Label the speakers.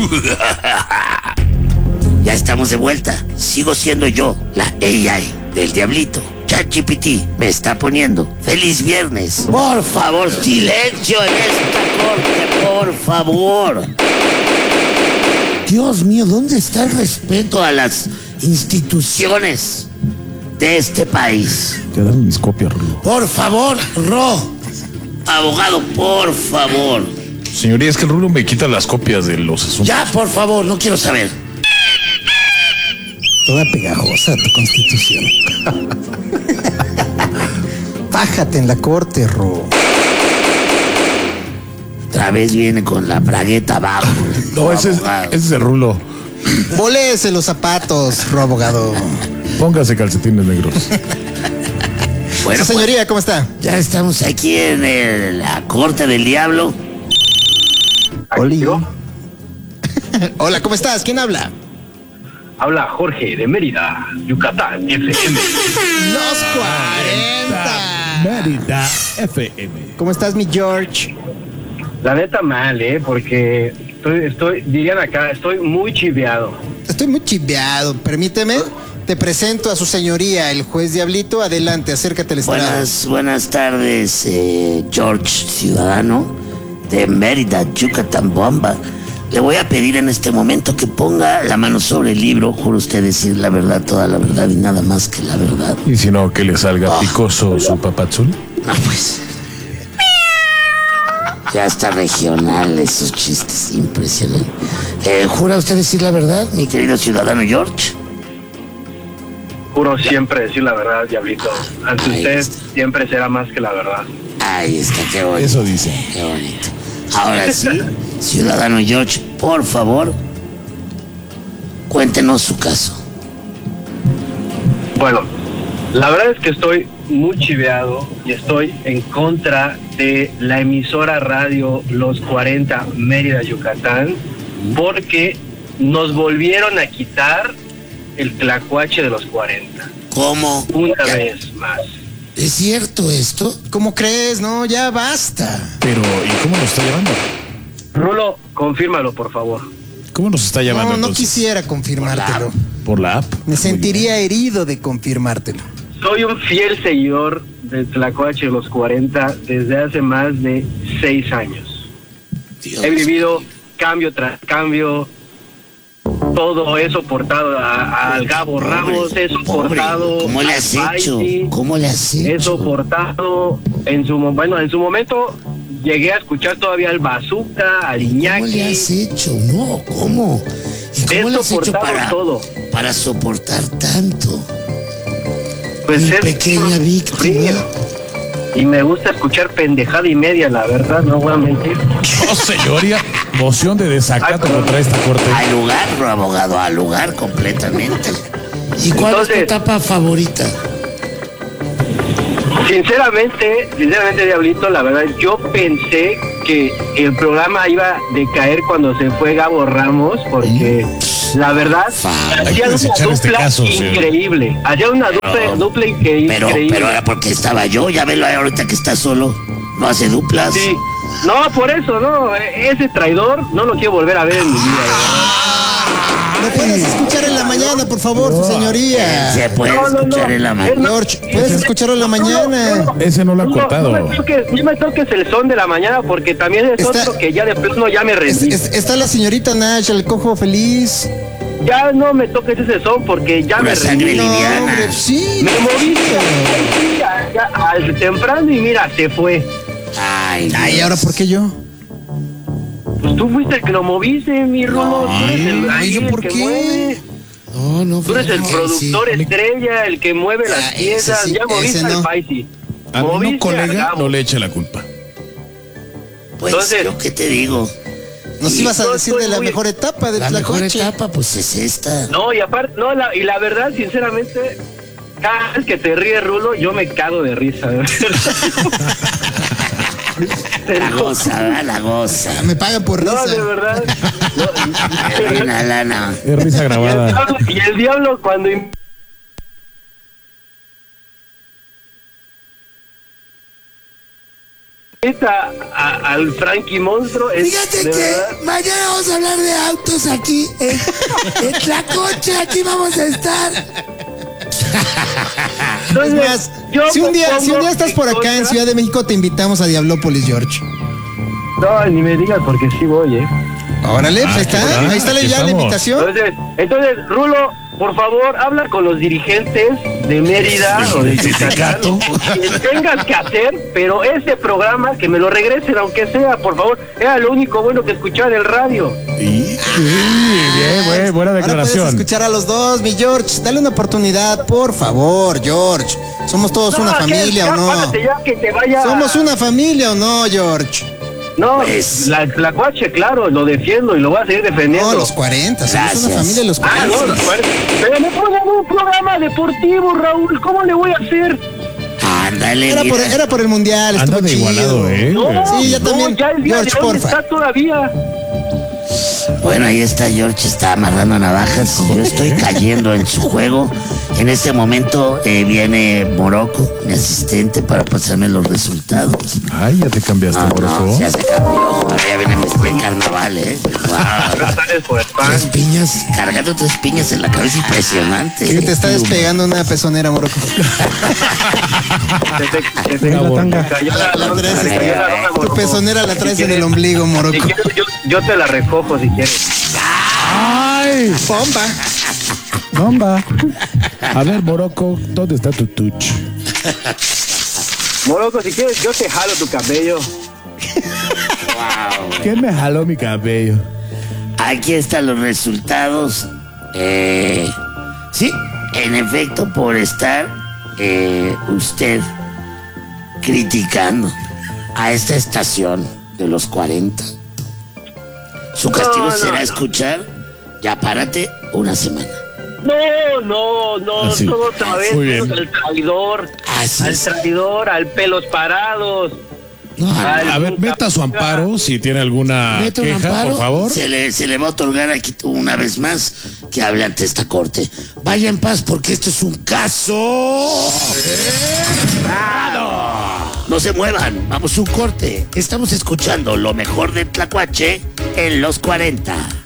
Speaker 1: Ya estamos de vuelta. Sigo siendo yo, la AI del Diablito. ChatGPT me está poniendo feliz viernes. Por favor, silencio en esta corte, por favor. Dios mío, ¿dónde está el respeto a las instituciones de este país?
Speaker 2: Ya dame mis copias, Rulo.
Speaker 1: Por favor, abogado, por favor.
Speaker 2: Señoría, es que el Rulo me quita las copias de los asuntos.
Speaker 1: Ya, por favor, no quiero saber.
Speaker 3: Toda pegajosa tu constitución. Bájate en la corte, Ro.
Speaker 1: Otra vez viene con la bragueta abajo.
Speaker 2: No, ese es el Rulo.
Speaker 3: Volese los zapatos, Ro, abogado.
Speaker 2: Póngase calcetines negros.
Speaker 1: Bueno,
Speaker 3: señoría, ¿cómo está?
Speaker 1: Ya estamos aquí en la corte del diablo.
Speaker 3: Oli. Hola, ¿cómo estás? ¿Quién habla?
Speaker 4: Habla Jorge de Mérida, Yucatán, FM.
Speaker 3: Los 40.
Speaker 2: Mérida FM.
Speaker 3: ¿Cómo estás, mi George?
Speaker 4: La neta mal, porque dirían acá, estoy muy chiveado.
Speaker 3: Estoy muy chiveado. Permíteme, te presento a su señoría, el juez Diablito. Adelante, acércate al estrado.
Speaker 1: Buenas tardes, George, ciudadano de Mérida, Yucatán, Bomba. Le voy a pedir en este momento que ponga la mano sobre el libro. Juro usted decir la verdad, toda la verdad y nada más que la verdad.
Speaker 2: ¿Y si no, que le salga picoso su papazul?
Speaker 1: No, pues. Ya está regional, esos chistes impresionantes. ¿Jura usted decir la verdad, mi querido ciudadano George?
Speaker 4: Juro siempre decir la verdad, Diablito. Ante usted siempre será más que la verdad.
Speaker 1: Ahí está, qué bonito.
Speaker 2: Eso dice.
Speaker 1: Qué bonito. Ahora sí, ciudadano George, por favor, cuéntenos su caso.
Speaker 4: Bueno, la verdad es que estoy muy chiveado y estoy en contra de la emisora radio Los 40 Mérida, Yucatán, porque nos volvieron a quitar el tlacuache de los 40.
Speaker 1: ¿Cómo?
Speaker 4: Una vez más.
Speaker 1: ¿Es cierto esto?
Speaker 3: ¿Cómo crees? No, ya basta.
Speaker 2: Pero, ¿y cómo nos está llamando?
Speaker 4: Rulo, confírmalo, por favor.
Speaker 2: ¿Cómo nos está llamando
Speaker 3: No, no
Speaker 2: entonces?
Speaker 3: quisiera confirmártelo.
Speaker 2: ¿Por la app?
Speaker 3: Me sentiría herido de confirmártelo.
Speaker 4: Soy un fiel seguidor de Tlacuache de los 40 desde hace más de 6 años.
Speaker 1: Dios.
Speaker 4: He vivido cambio tras cambio. Todo he soportado al Gabo Ramos, he soportado
Speaker 1: ¿Cómo le has
Speaker 4: al
Speaker 1: hecho?
Speaker 4: Paisi,
Speaker 1: ¿Cómo le has hecho?
Speaker 4: he soportado en su momento llegué a escuchar todavía al Bazooka, al Iñaki.
Speaker 1: ¿Cómo le has hecho? No, ¿cómo? ¿Y cómo
Speaker 4: He
Speaker 1: le has hecho
Speaker 4: soportado todo.
Speaker 1: para soportar tanto?
Speaker 4: Pues
Speaker 1: Mi
Speaker 4: es
Speaker 1: pequeña víctima.
Speaker 4: y me gusta escuchar pendejada y media, la verdad, no voy a mentir.
Speaker 2: No, señoría. Moción de desacato contra esta corte.
Speaker 1: Al lugar, no, abogado, al lugar completamente. ¿Y cuál es tu etapa favorita?
Speaker 4: Sinceramente, Diablito, la verdad, yo pensé que el programa iba a decaer cuando se fue Gabo Ramos, porque la verdad, hacía una dupla increíble. Hacía una dupla increíble.
Speaker 1: Pero era porque estaba yo, ya velo ahorita que está solo. No hace duplas.
Speaker 4: Sí. No, por eso, no. Ese traidor no lo quiero volver a ver en mi vida.
Speaker 3: ¿Lo puedes escuchar en la mañana, por favor, su señoría?
Speaker 1: Se puede escuchar en la mañana.
Speaker 3: George, ¿puedes escucharlo en la mañana?
Speaker 2: Ese no lo ha cortado.
Speaker 4: No me toques el son de la mañana porque también es otro que ya de plano ya me rendí.
Speaker 3: Está la señorita Nash, el cojo feliz.
Speaker 4: Ya no me toques ese son porque ya
Speaker 1: Una
Speaker 4: me
Speaker 1: sangre
Speaker 4: rendí.
Speaker 1: liviana.
Speaker 3: No, hombre, sí.
Speaker 4: Me moviste al temprano y mira, se fue.
Speaker 1: Ay,
Speaker 3: Ay, ¿ahora por qué yo?
Speaker 4: Pues tú fuiste el que lo moviste, mi Rulo. Tú eres el,
Speaker 3: Ay, ¿yo
Speaker 4: el
Speaker 3: por
Speaker 4: que
Speaker 3: qué?
Speaker 4: mueve.
Speaker 1: No,
Speaker 4: Tú eres el productor estrella, el que mueve las
Speaker 3: ese
Speaker 4: piezas.
Speaker 3: sí,
Speaker 4: Ya moviste
Speaker 3: ese no.
Speaker 4: al Paisi.
Speaker 2: A mí
Speaker 4: Moviste
Speaker 2: no, colega,
Speaker 4: al Gabo.
Speaker 2: no le eche la culpa.
Speaker 1: Pues,
Speaker 4: Entonces-
Speaker 1: ¿yo qué te digo?
Speaker 3: Nos ibas a
Speaker 4: yo
Speaker 3: decir de
Speaker 4: estoy
Speaker 3: la
Speaker 4: muy-
Speaker 3: mejor etapa del
Speaker 1: La mejor
Speaker 3: Tlacuache.
Speaker 1: etapa, pues es esta.
Speaker 4: No, y aparte, no, y la verdad, sinceramente, cada vez que te ríes, Rulo, yo me cago de risa.
Speaker 1: La goza, ¿verdad? La goza.
Speaker 3: Me pagan por risa.
Speaker 4: No, de verdad.
Speaker 1: Qué buena lana.
Speaker 2: Es risa grabada.
Speaker 4: Y el diablo cuando... al Frankie Monstruo.
Speaker 1: Fíjate que mañana vamos a hablar de autos aquí en Tlacoche, aquí vamos a estar.
Speaker 3: Es más, si un día estás por acá en Ciudad de México, te invitamos a Diablópolis, George.
Speaker 4: No, ni me digas porque sí voy,
Speaker 3: Órale, pues ahí está ya la invitación.
Speaker 4: Entonces, Rulo, por favor, habla con los dirigentes de Mérida o de Yucatán, que tengas que hacer, pero ese programa que me lo regresen, aunque sea, por favor, era lo único bueno que escuchaba en el radio.
Speaker 2: Sí, bien, buena
Speaker 3: Ahora
Speaker 2: declaración.
Speaker 3: puedes escuchar a los dos, mi George. Dale una oportunidad, por favor, George. ¿Somos todos una familia o no?
Speaker 4: Ya que te vaya...
Speaker 3: ¿Somos una familia o no, George?
Speaker 4: No, la Cuache, claro, lo defiendo y lo voy a seguir defendiendo.
Speaker 3: No, los 40, somos una familia de los 40.
Speaker 4: No, los 40. Pero me ponen un programa deportivo, Raúl, ¿cómo le voy a hacer?
Speaker 1: Ándale,
Speaker 3: Era por el mundial,
Speaker 2: Anda
Speaker 3: estuvo
Speaker 2: de
Speaker 3: chido.
Speaker 2: igualado,
Speaker 4: No,
Speaker 3: Sí, ya también.
Speaker 4: ya el día
Speaker 3: George,
Speaker 4: de hoy
Speaker 3: porfa.
Speaker 4: está todavía.
Speaker 1: Bueno, ahí está George, está amarrando navajas. Yo estoy cayendo en su juego. En este momento viene Morocco, mi asistente, para pasarme los resultados.
Speaker 2: Ay, ya te cambiaste, Morocco.
Speaker 1: Ya se cambió. Ahora ya viene el carnaval, Wow. Tres piñas, cargando 3 piñas en la cabeza, impresionante.
Speaker 3: Que te está despegando una pezonera, Morocco. Tu pezonera la traes en el ombligo, Morocco.
Speaker 4: Si quieres, yo te la recojo si quieres.
Speaker 2: ¡Ay! Bomba. A ver, Morocco, ¿dónde está tu touch?
Speaker 4: Morocco, si quieres, yo te jalo tu cabello.
Speaker 2: ¿Quién me jaló mi cabello?
Speaker 1: Aquí están los resultados. Sí, en efecto, por estar usted criticando a esta estación de los 40, su castigo será escuchar Ya Párate una semana.
Speaker 4: No,
Speaker 2: Así.
Speaker 4: todos
Speaker 2: Muy bien.
Speaker 4: sabemos al traidor,
Speaker 1: Así es.
Speaker 4: al pelos parados.
Speaker 1: No,
Speaker 2: A ver, meta su amparo si tiene alguna
Speaker 1: mete un
Speaker 2: queja,
Speaker 1: amparo,
Speaker 2: por favor.
Speaker 1: se le va a otorgar aquí una vez más que hable ante esta corte. Vaya en paz porque esto es un caso. No se muevan, vamos a un corte. Estamos escuchando lo mejor de Tlacuache en los 40.